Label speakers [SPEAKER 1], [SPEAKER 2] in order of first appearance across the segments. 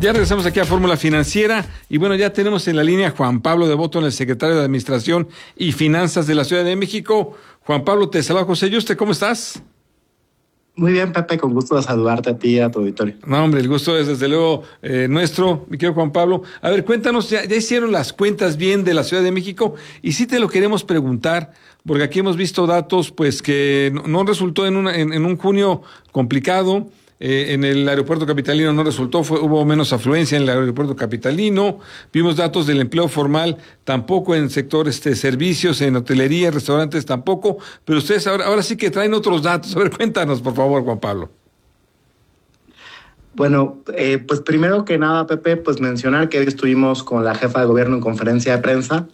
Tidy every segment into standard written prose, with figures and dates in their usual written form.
[SPEAKER 1] Ya regresamos aquí a Fórmula Financiera y bueno, ya tenemos en la línea a Juan Pablo de Botton, el secretario de Administración y Finanzas de la Ciudad de México. Juan Pablo, te saluda José Yuste, ¿cómo estás?
[SPEAKER 2] Muy bien, Pepe, con gusto de saludarte a ti y a tu auditorio.
[SPEAKER 1] No, hombre, el gusto es desde luego nuestro, mi querido Juan Pablo. A ver, cuéntanos, ¿ya hicieron las cuentas bien de la Ciudad de México? Y sí te lo queremos preguntar, porque aquí hemos visto datos pues que no resultó en un junio complicado. En el aeropuerto capitalino no resultó, hubo menos afluencia en el aeropuerto capitalino. Vimos datos del empleo formal, tampoco en sector servicios, en hotelería, restaurantes tampoco, pero ustedes ahora sí que traen otros datos. A ver, cuéntanos, por favor, Juan Pablo.
[SPEAKER 2] Bueno, pues primero que nada, Pepe, pues mencionar que hoy estuvimos con la jefa de gobierno en conferencia de prensa,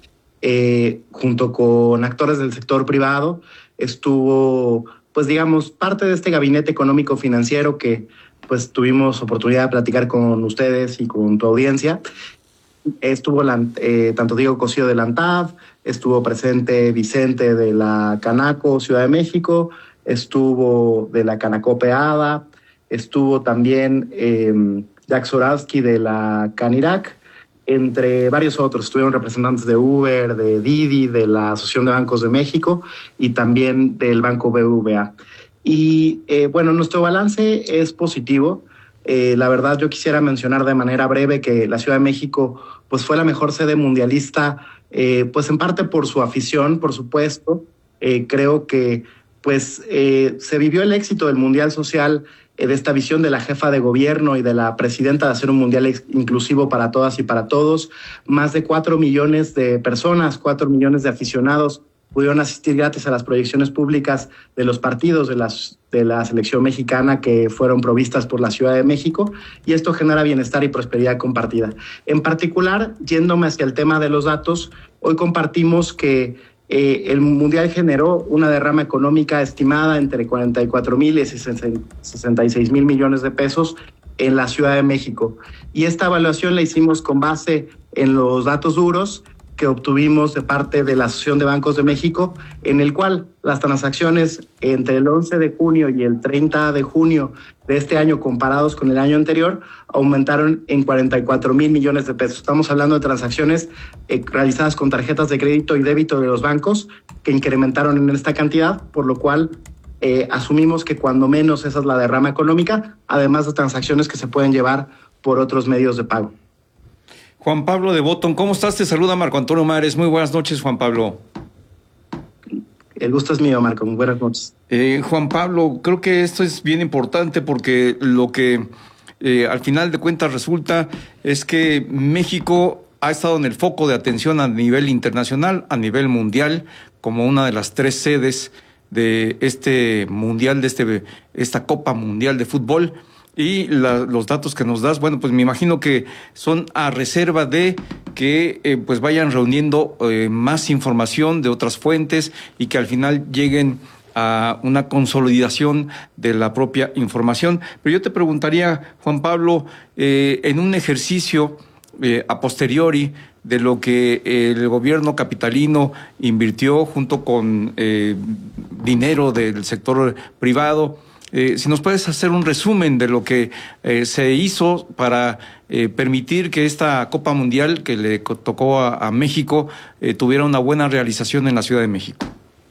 [SPEAKER 2] junto con actores del sector privado. Estuvo, pues digamos, parte de este gabinete económico financiero que pues tuvimos oportunidad de platicar con ustedes y con tu audiencia. Estuvo tanto Diego Cosío de la ANTAD, estuvo presente Vicente de la Canaco Ciudad de México, estuvo de la Canacope ADA, estuvo también Jack Zorawski de la Canirac, entre varios otros. Estuvieron representantes de Uber, de Didi, de la Asociación de Bancos de México y también del Banco BBVA. Y bueno, nuestro balance es positivo. La verdad, yo quisiera mencionar de manera breve que la Ciudad de México pues fue la mejor sede mundialista, pues en parte por su afición, por supuesto. Creo que pues se vivió el éxito del Mundial Social, de esta visión de la jefa de gobierno y de la presidenta de hacer un mundial inclusivo para todas y para todos. Más de 4 millones de personas, 4 millones de aficionados pudieron asistir gratis a las proyecciones públicas de los partidos de la selección mexicana que fueron provistas por la Ciudad de México, y esto genera bienestar y prosperidad compartida. En particular, yéndome hacia el tema de los datos, hoy compartimos que el Mundial generó una derrama económica estimada entre 44,000 y 66,000 millones de pesos en la Ciudad de México. Y esta evaluación la hicimos con base en los datos duros que obtuvimos de parte de la Asociación de Bancos de México, en el cual las transacciones entre el 11 de junio y el 30 de junio de este año, comparados con el año anterior, aumentaron en 44,000 millones de pesos. Estamos hablando de transacciones realizadas con tarjetas de crédito y débito de los bancos que incrementaron en esta cantidad, por lo cual asumimos que cuando menos esa es la derrama económica, además de transacciones que se pueden llevar por otros medios de pago.
[SPEAKER 3] Juan Pablo de Botton, ¿cómo estás? Te saluda Marco Antonio Mares. Muy buenas noches, Juan Pablo.
[SPEAKER 2] El gusto es mío, Marco. Muy buenas noches.
[SPEAKER 3] Juan Pablo, creo que esto es bien importante porque lo que al final de cuentas resulta es que México ha estado en el foco de atención a nivel internacional, a nivel mundial, como una de las 3 sedes de este mundial, de esta Copa Mundial de Fútbol. Y los datos que nos das, bueno, pues me imagino que son a reserva de que pues vayan reuniendo más información de otras fuentes y que al final lleguen a una consolidación de la propia información. Pero yo te preguntaría, Juan Pablo, en un ejercicio a posteriori de lo que el gobierno capitalino invirtió junto con dinero del sector privado, si nos puedes hacer un resumen de lo que se hizo para permitir que esta Copa Mundial que le tocó a México tuviera una buena realización en la Ciudad de México.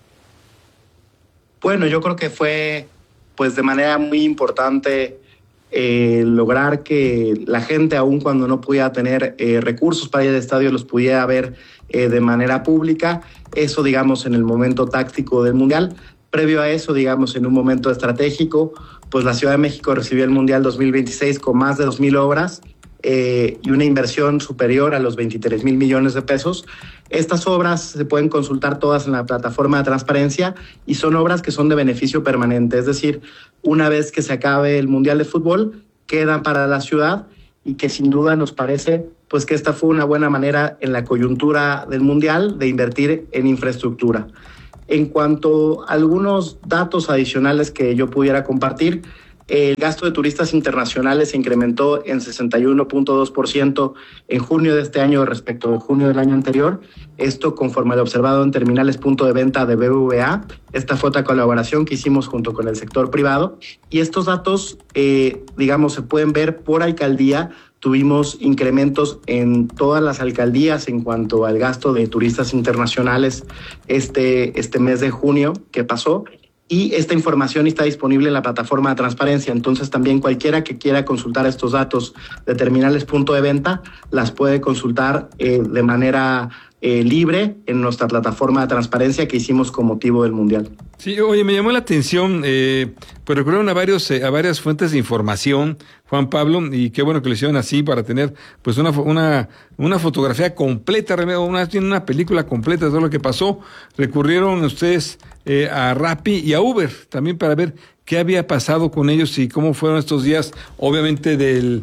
[SPEAKER 2] Bueno, yo creo que fue pues de manera muy importante lograr que la gente, aun cuando no pudiera tener recursos para ir al estadio, los pudiera ver de manera pública. Eso, digamos, en el momento táctico del Mundial. Previo a eso, digamos, en un momento estratégico, pues la Ciudad de México recibió el Mundial 2026 con más de 2,000 obras y una inversión superior a los 23,000 millones de pesos. Estas obras se pueden consultar todas en la plataforma de transparencia y son obras que son de beneficio permanente. Es decir, una vez que se acabe el Mundial de Fútbol, quedan para la ciudad, y que sin duda nos parece pues que esta fue una buena manera en la coyuntura del Mundial de invertir en infraestructura. En cuanto a algunos datos adicionales que yo pudiera compartir, El gasto de turistas internacionales se incrementó en 61.2% en junio de este año respecto de junio del año anterior. Esto conforme al observado en terminales punto de venta de BBVA. Esta fue otra colaboración que hicimos junto con el sector privado. Y estos datos, se pueden ver por alcaldía. Tuvimos incrementos en todas las alcaldías en cuanto al gasto de turistas internacionales este mes de junio que pasó. Y esta información está disponible en la plataforma de transparencia. Entonces también cualquiera que quiera consultar estos datos de terminales punto de venta las puede consultar de manera libre en nuestra plataforma de transparencia que hicimos con motivo del Mundial.
[SPEAKER 1] Sí, oye, me llamó la atención, pues recurrieron a varias fuentes de información, Juan Pablo, y qué bueno que lo hicieron así para tener pues una fotografía completa, una película completa de todo lo que pasó. Recurrieron ustedes a Rappi y a Uber también para ver qué había pasado con ellos y cómo fueron estos días, obviamente del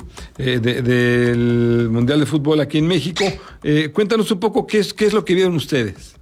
[SPEAKER 1] Mundial de Fútbol aquí en México. Cuéntanos un poco qué es lo que vieron ustedes.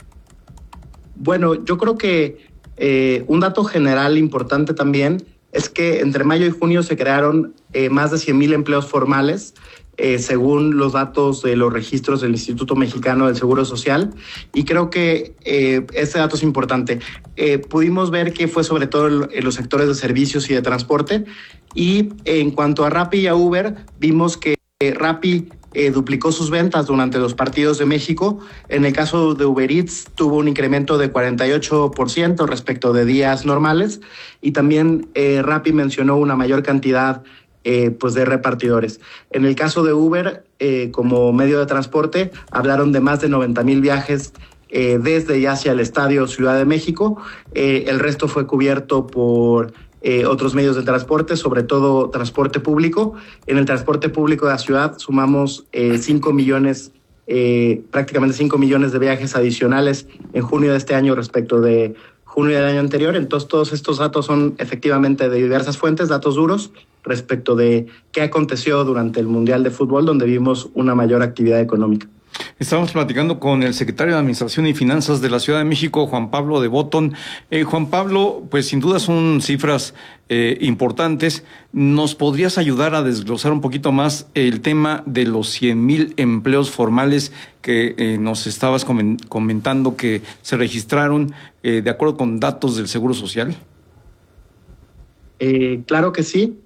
[SPEAKER 2] Bueno, yo creo que un dato general importante también es que entre mayo y junio se crearon más de 100,000 empleos formales, según los datos de los registros del Instituto Mexicano del Seguro Social, y creo que este dato es importante. Pudimos ver que fue sobre todo en los sectores de servicios y de transporte, y en cuanto a Rappi y a Uber, vimos que Rappi duplicó sus ventas durante los partidos de México. En el caso de Uber Eats tuvo un incremento de 48% respecto de días normales, y también Rappi mencionó una mayor cantidad de repartidores. En el caso de Uber, como medio de transporte, hablaron de más de 90,000 viajes desde y hacia el Estadio Ciudad de México. El resto fue cubierto por otros medios de transporte, sobre todo transporte público. En el transporte público de la ciudad sumamos 5 millones, prácticamente 5 millones de viajes adicionales en junio de este año respecto de junio del año anterior. Entonces todos estos datos son efectivamente de diversas fuentes, datos duros respecto de qué aconteció durante el Mundial de Fútbol, donde vimos una mayor actividad económica.
[SPEAKER 3] Estamos platicando con el secretario de Administración y Finanzas de la Ciudad de México, Juan Pablo de Botton. Juan Pablo, pues sin duda son cifras importantes. ¿Nos podrías ayudar a desglosar un poquito más el tema de los 100,000 empleos formales que nos estabas comentando que se registraron de acuerdo con datos del Seguro Social?
[SPEAKER 2] Claro que sí.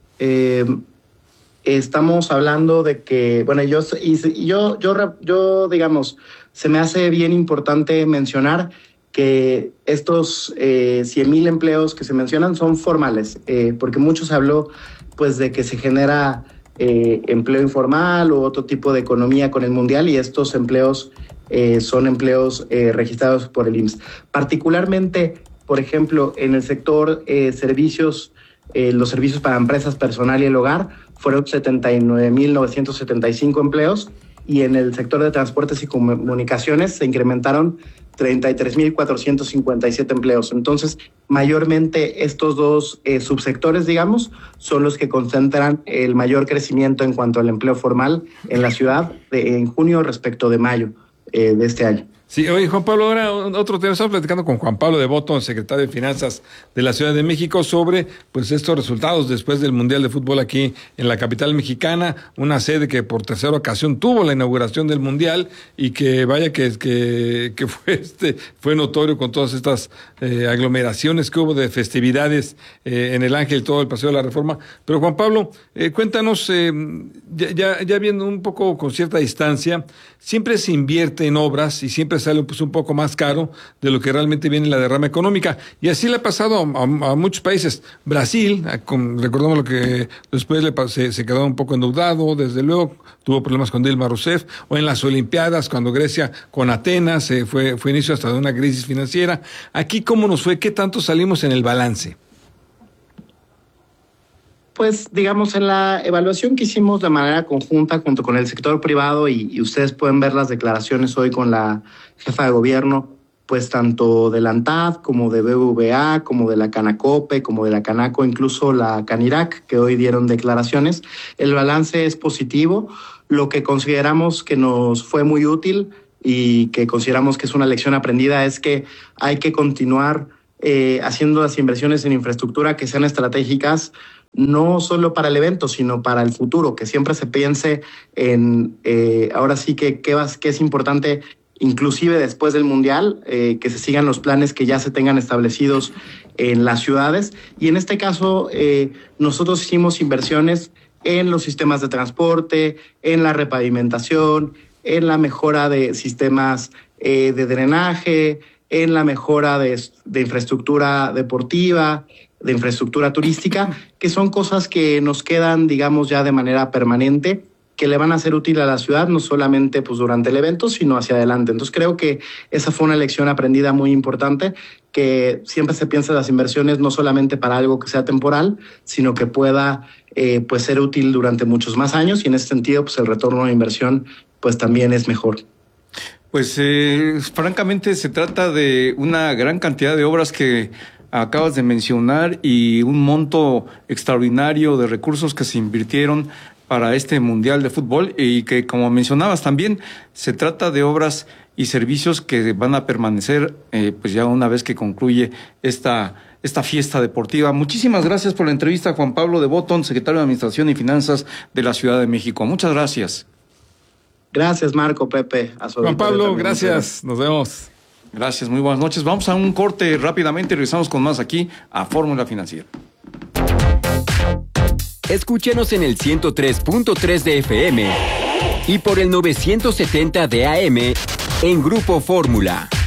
[SPEAKER 2] Estamos hablando de que, bueno, yo digamos, se me hace bien importante mencionar que estos 100,000 empleos que se mencionan son formales, porque mucho se habló pues de que se genera empleo informal o otro tipo de economía con el Mundial, y estos empleos son empleos registrados por el IMSS. Particularmente, por ejemplo, en el sector servicios, los servicios para empresas, personal y el hogar, fueron 79,975 empleos, y en el sector de transportes y comunicaciones se incrementaron 33,457 empleos. Entonces, mayormente estos dos subsectores, digamos, son los que concentran el mayor crecimiento en cuanto al empleo formal en la ciudad en junio respecto de mayo de este año.
[SPEAKER 1] Sí, oye, Juan Pablo, ahora otro tema. Estamos platicando con Juan Pablo de Botton, secretario de Finanzas de la Ciudad de México, sobre pues estos resultados después del Mundial de Fútbol aquí en la capital mexicana, una sede que por tercera ocasión tuvo la inauguración del Mundial y que vaya que fue notorio con todas estas aglomeraciones que hubo de festividades en el Ángel, todo el Paseo de la Reforma. Pero Juan Pablo, cuéntanos, ya viendo un poco con cierta distancia, siempre se invierte en obras y siempre sale pues un poco más caro de lo que realmente viene la derrama económica, y así le ha pasado a muchos países. Brasil, recordamos lo que después se quedó un poco endeudado, desde luego tuvo problemas con Dilma Rousseff, o en las Olimpiadas cuando Grecia con Atenas fue inicio hasta de una crisis financiera. Aquí, ¿cómo nos fue? ¿Qué tanto salimos en el balance?
[SPEAKER 2] Pues, digamos, en la evaluación que hicimos de manera conjunta junto con el sector privado, y ustedes pueden ver las declaraciones hoy con la jefa de gobierno, pues tanto de la ANTAD como de BBVA, como de la Canacope, como de la Canaco, incluso la Canirac, que hoy dieron declaraciones. El balance es positivo. Lo que consideramos que nos fue muy útil y que consideramos que es una lección aprendida es que hay que continuar haciendo las inversiones en infraestructura que sean estratégicas, no solo para el evento, sino para el futuro, que siempre se piense en, ahora sí que es importante, inclusive después del Mundial, que se sigan los planes que ya se tengan establecidos en las ciudades. Y en este caso, nosotros hicimos inversiones en los sistemas de transporte, en la repavimentación, en la mejora de sistemas de drenaje, en la mejora de infraestructura deportiva, de infraestructura turística, que son cosas que nos quedan, digamos, ya de manera permanente, que le van a ser útil a la ciudad, no solamente pues durante el evento, sino hacia adelante. Entonces creo que esa fue una lección aprendida muy importante, que siempre se piensa en las inversiones no solamente para algo que sea temporal, sino que pueda pues ser útil durante muchos más años, y en ese sentido pues el retorno de inversión pues también es mejor.
[SPEAKER 3] Pues francamente se trata de una gran cantidad de obras que acabas de mencionar y un monto extraordinario de recursos que se invirtieron para este Mundial de Fútbol, y que, como mencionabas también, se trata de obras y servicios que van a permanecer pues ya una vez que concluye esta fiesta deportiva. Muchísimas gracias por la entrevista, Juan Pablo de Botton, secretario de Administración y Finanzas de la Ciudad de México. Muchas gracias.
[SPEAKER 2] Gracias, Marco, Pepe.
[SPEAKER 1] Juan Pablo, gracias. Nos vemos.
[SPEAKER 3] Gracias, muy buenas noches. Vamos a un corte rápidamente y regresamos con más aquí a Fórmula Financiera.
[SPEAKER 4] Escúchanos en el 103.3 de FM y por el 970 de AM en Grupo Fórmula.